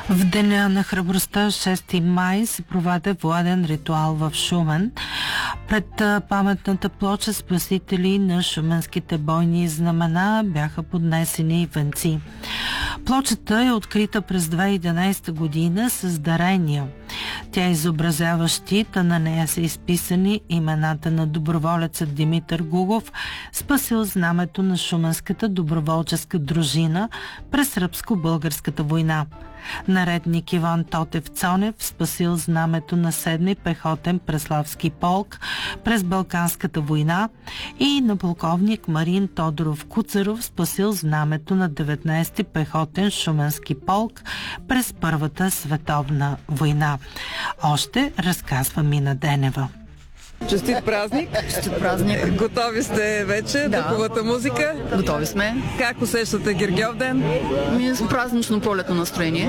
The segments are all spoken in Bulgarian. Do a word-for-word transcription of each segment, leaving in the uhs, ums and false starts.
В деня на храбростта, шести май, се проведе военен ритуал в Шумен. Пред паметната плоча спасители на шуменските бойни знамена бяха поднесени венци. Плочата е открита през две хиляди и единадесета година с дарения. Тя изобразява щит, а на нея са изписани имената на доброволеца Димитър Гугов, спасил знамето на шуменската доброволческа дружина през сръбско-българската война. Наредник Иван Тотев Цонев спасил знамето на седми пехотен преславски полк през Балканската война и на полковник Марин Тодоров Куцаров спасил знамето на деветнадесети пехотен шуменски полк през Първата световна война. Още разказва Мина Денева. Честит празник! Честит празник! Готови сте вече да. до хубавата музика? Готови сме. Как усещате Гергьовден? Ми с празнично пролетно настроение.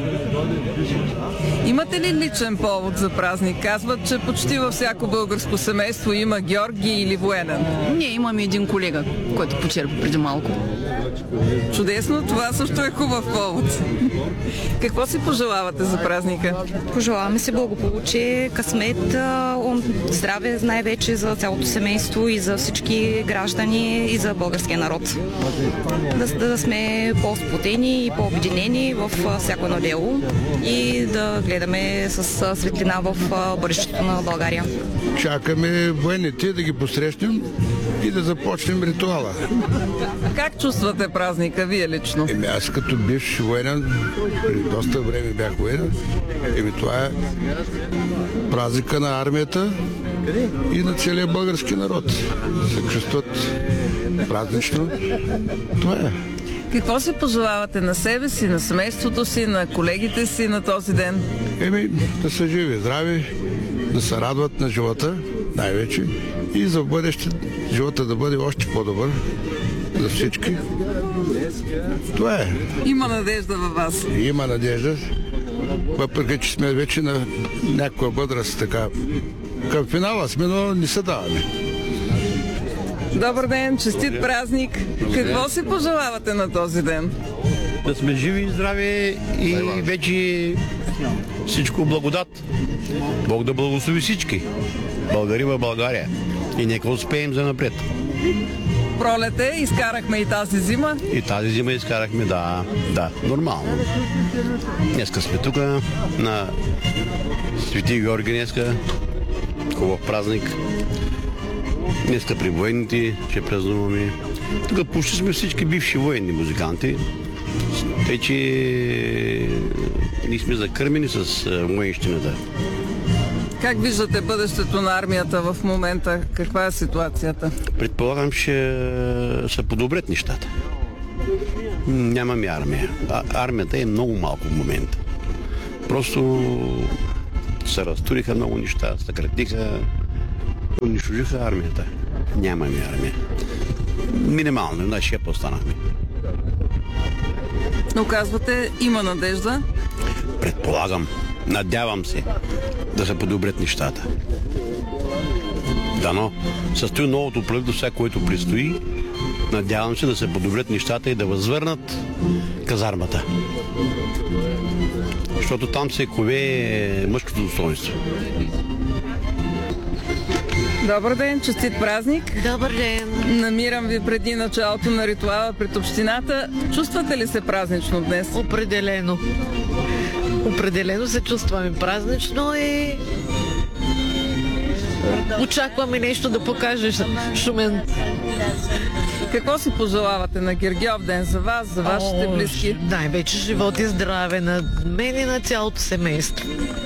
Имате ли личен повод за празник? Казват, че почти във всяко българско семейство има Георги или военен. Ние имаме един колега, който почерпи преди малко. Чудесно, това също е хубав повод. Какво си пожелавате за празника? Пожелаваме си благополучие, късмет, здраве най-вече за цялото семейство и за всички граждани и за българския народ. Да, да сме по-сплотени и по-обединени в всяко едно дело и да гледаме с светлина в бъдещето на България. Чакаме военните да ги посрещнем и да започнем ритуала. Как чувствате празника, вие лично? Еми аз като бивш военен, преди доста време бях военен, еми това е празника на армията и на целия български народ. Се чувстват празнично. Това е. Какво си пожелавате на себе си, на семейството си, на колегите си на този ден? Еми да са живи, здрави, да се радват на живота, най-вече, и за бъдеще живота да бъде още по-добър за всички. Това е. Има надежда във вас. Има надежда, въпреки че сме вече на някаква възраст, така. Към финала сме, но не се даваме. Добър ден, честит празник. Какво си пожелавате на този ден? Да сме живи и здрави и вече всичко благодат. Бог да благослови всички. Българи в България. И нека успеем за напред. Пролете, изкарахме и тази зима. И тази зима изкарахме, да, да, нормално. Днеска сме тук на Свети Георги днеска. Хубав празник. Днеска при военните ще празнуваме. Тук почти сме всички бивши военни музиканти. Тъй, че ние сме закърмени с военщината. Как виждате бъдещето на армията в момента? Каква е ситуацията? Предполагам, че се подобрят нещата. Нямаме армия. А, армията е много малко в момента. Просто се разтуриха много неща, съкратиха, унищожиха армията. Нямаме армия. Минимално, на шепа останахме. Но казвате, има надежда? Предполагам, надявам се да се подобрят нещата. Дано състои новото правителство, което предстои. Надявам се да се подобрят нещата и да възвърнат казармата. Защото там се кове мъжкото достоинство. Добър ден, честит празник. Добър ден. Намирам ви преди началото на ритуала пред общината. Чувствате ли се празнично днес? Определено. Определено се чувстваме празнично и очакваме нещо да покажеш Шумен. Какво си пожелавате на Гергьовден за вас, за вашите О, близки? Най-вече живот и здраве на мен и на цялото семейство.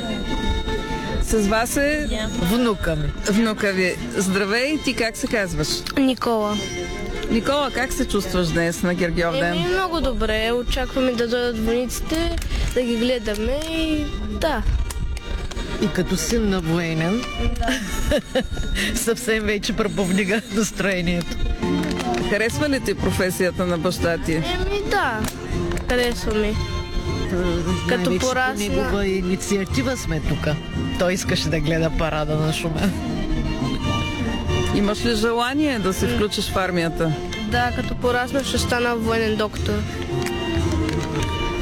С вас е внука ми. Внука ви. Здравей, ти как се казваш? Никола. Никола, как се чувстваш днес на Гергьовден? Еми, много добре. Очакваме да дойдат войниците, да ги гледаме и да. И като син на военен, да. Съвсем вече преповдига настроението. Харесва ли ти професията на баща ти? Еми, да. Харесва ми. Като порасна... негова инициатива сме тук. Той искаше да гледа парада на Шумен. Имаш ли желание да се включиш в армията? Да, като порасна ще стана военен доктор.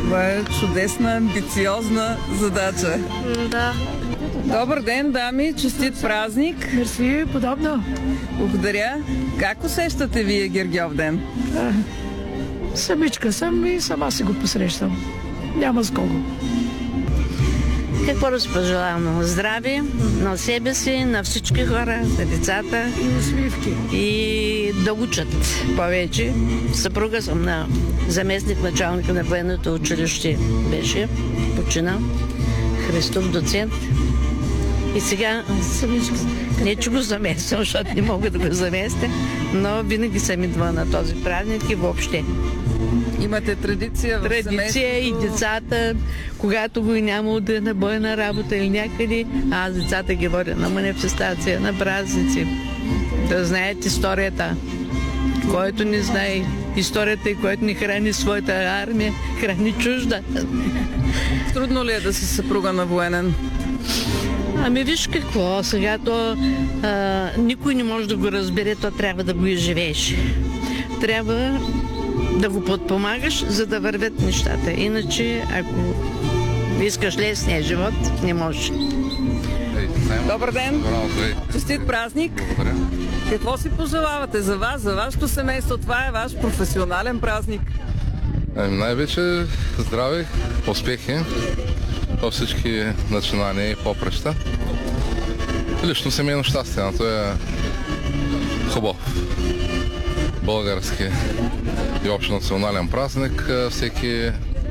Това е чудесна, амбициозна задача. Да. Добър ден, дами! Честит празник! Мерси, подобно. Благодаря. Как усещате вие Гергьов ден? А, самичка съм и сама си го посрещам. Няма с кого. Какво да си пожелавам? Здраве на себе си, на всички хора, на децата. И усмивки. И да учат повече. Съпруга съм на заместник началника на военното училище. Беше починал. Христов доцент. И сега самичка. Не, че го замествам, защото не мога да го заместя, но винаги съм идва на този празник и въобще. Имате традиция в Традиция и децата, когато го и няма да на бойна работа или някъде, аз децата ги водя на манифестация, на празници. Да знаят историята. Който не знае историята и който не храни своята армия, храни чужда. Трудно ли е да си съпруга на военен? Ами виж какво, сега то а, никой не може да го разбере, то трябва да го изживееш. Трябва да го подпомагаш, за да вървят нещата. Иначе, ако искаш лесния живот, не можеш. Добър ден! Честит празник! Благодаря. Какво си пожелавате за вас, за вашето семейство? Това е ваш професионален празник. Ами, най-вече здраве, успехи във всички начинания и попреща. Лично семейно щастие, но то е хубав български и общонационален празник. Всеки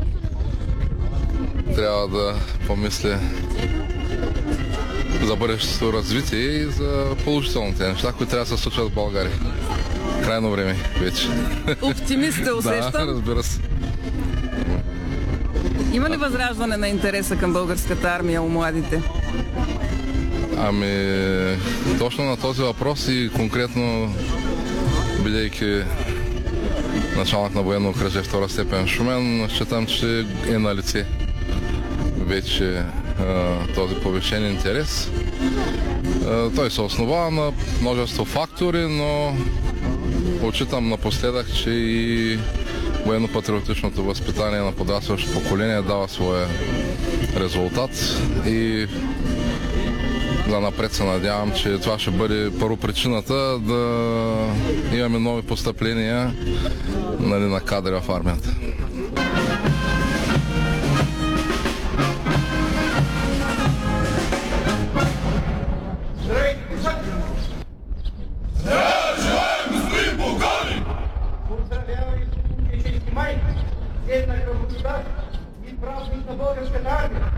трябва да помисли за бъдещото развитие и за положителните неща, които трябва да се случват в България. Крайно време вече. Оптимист сте, усещам. Да, разбира се. Има ли възраждане на интереса към българската армия у младите? Ами, точно на този въпрос и конкретно, бидейки началник на военно окръжие втора степен Шумен, считам, че е на лице вече а, този повишен интерес. А, той се основава на множество фактори, но отчитам напоследък, че и военно-патриотичното възпитание на подрастващото поколение дава своя резултат и за напред се надявам, че това ще бъде първо причината да имаме нови постъпления, нали, на кадри в армията. Май, еднаква вода и празник на българската армия.